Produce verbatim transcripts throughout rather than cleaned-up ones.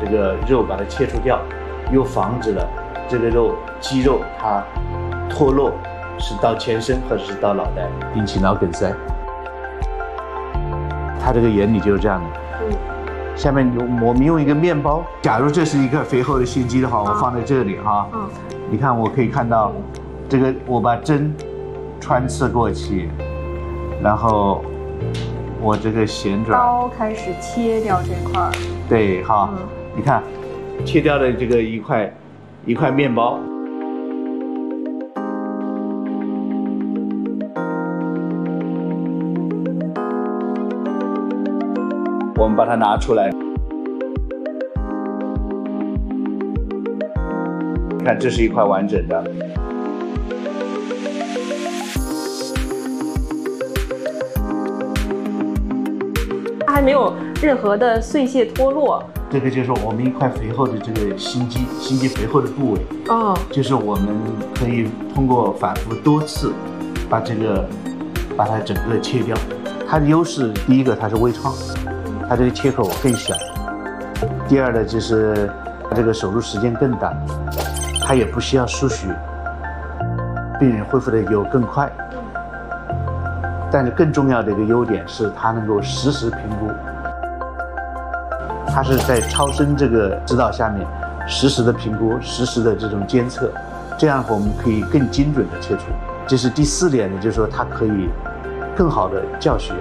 个肉把它切除掉，又防止了这个肉肌肉它脱落，是到前身或者是到脑袋引起脑梗塞。它这个原理就是这样的。嗯。下面我们用一个面包，假如这是一个肥厚的心肌的话，我放在这里哈。嗯。你看，我可以看到，这个我把针穿刺过去，然后我这个旋转， 刀开始切掉这块。 对，哈，嗯、你看，切掉的这个一块一块面包。我们把它拿出来，看，这是一块完整的。 它还没有任何的碎屑脱落。 这个就是我们一块肥厚的这个心肌，心肌肥厚的部位。哦，就是我们可以通过反复多次，把这个把它整个切掉。它的优势，第一个它是微创。它这个切口更小，第二呢就是这个手术时间更短，它也不需要输血，病人恢复的有更快。但是更重要的一个优点是它能够实时评估，它是在超声这个指导下面实时的评估，实时的这种监测，这样我们可以更精准的切除。这是第四点呢，就是说它可以更好的教学。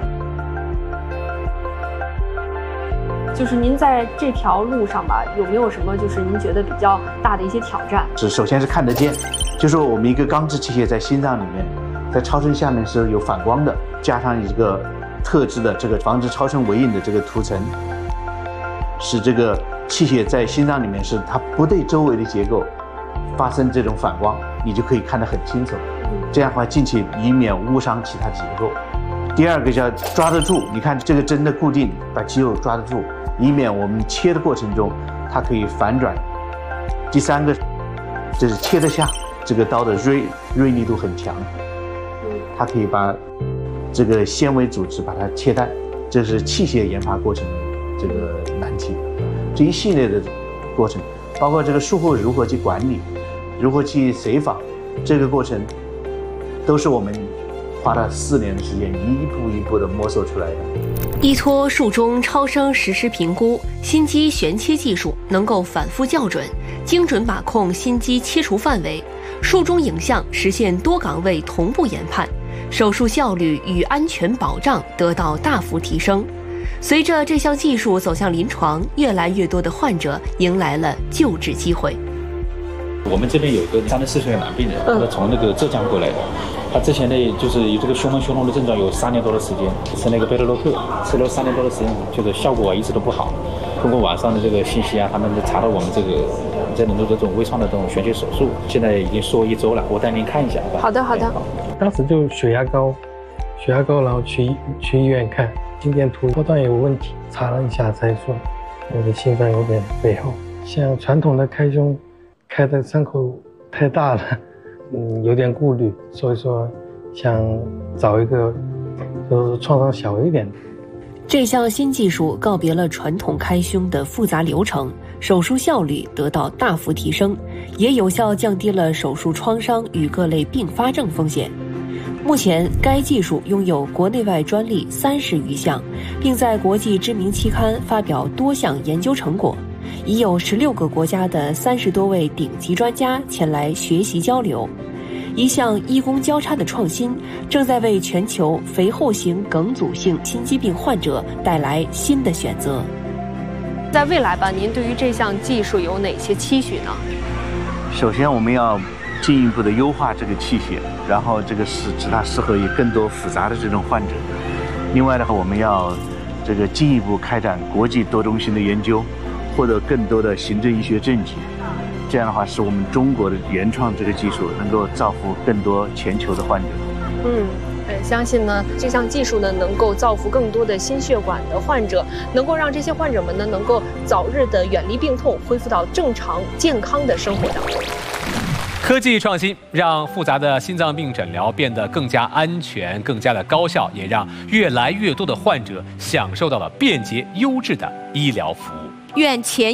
就是您在这条路上吧，有没有什么就是您觉得比较大的一些挑战？ 是，首先是看得见，就是说我们一个钢制器械在心脏里面，在超声下面是有反光的，加上一个特制的这个防止超声围影的这个涂层，使这个器械在心脏里面是它不对周围的结构发生这种反光，你就可以看得很清楚。这样的话，进去以免误伤其他结构。第二个叫抓得住，你看这个针的固定，把肌肉抓得住，以免我们切的过程中它可以反转。第三个就是切得下，这个刀的锐锐利度很强，它可以把这个纤维组织把它切断，这是器械研发过程的这个难题。这一系列的过程，包括这个术后如何去管理，如何去随访，这个过程都是我们花了四年的时间，一步一步的摸索出来的。 依托术中超声实时评估，心肌旋切技术能够反复校准，精准把控心肌切除范围，术中影像实现多岗位同步研判，手术效率与安全保障得到大幅提升。随着这项技术走向临床，越来越多的患者迎来了救治机会。 我们这边有个三十四岁的男病人，他是从那个浙江过来的。他之前呢，就是有这个胸闷胸痛的症状，有三年多的时间，吃那个贝塔洛克，吃了三年多的时间，就是效果一直都不好。通过网上的这个信息啊，他们就查到我们这个在能做这种微创的这种旋切手术，现在已经说一周了，我带您看一下吧。 好的，好的。 当时就血压高，血压高，然后去去医院看，心电图波段有问题，查了一下才说我的心脏有点肥厚，像传统的开胸开的伤口太大了。嗯，有点顾虑，所以说想找一个就是创伤小一点的。 这项新技术告别了传统开胸的复杂流程，手术效率得到大幅提升，也有效降低了手术创伤与各类并发症风险。目前，该技术拥有国内外专利三十余项，并在国际知名期刊发表多项研究成果。已有十六个国家的三十多位顶级专家前来学习交流。一项医工交叉的创新，正在为全球肥厚型梗阻性心肌病患者带来新的选择。 在未来吧，您对于这项技术有哪些期许呢？ 首先，我们要进一步的优化这个器械，然后这个是使它适合于更多复杂的这种患者。另外的话，我们要这个进一步开展国际多中心的研究。获得更多的行政医学证据，这样的话，使我们中国的原创这个技术能够造福更多全球的患者。 嗯，对，相信呢，这项技术呢能够造福更多的心血管的患者，能够让这些患者们呢能够早日的远离病痛，恢复到正常健康的生活当中。 科技创新让复杂的心脏病诊疗变得更加安全、更加的高效，也让越来越多的患者享受到了便捷优质的医疗服务。 愿前